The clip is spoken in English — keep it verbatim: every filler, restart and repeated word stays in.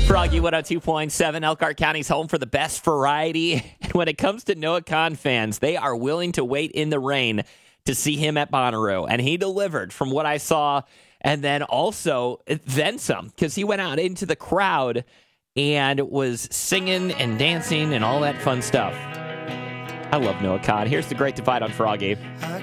Froggy one oh two point seven, Elkhart County's home for the best variety. And when it comes to Noah Khan fans, they are willing to wait in the rain to see him at Bonnaroo. And he delivered from what I saw. And then also, then some, because he went out into the crowd and was singing and dancing and all that fun stuff. I love Noah Khan. Here's the Great Divide on Froggy.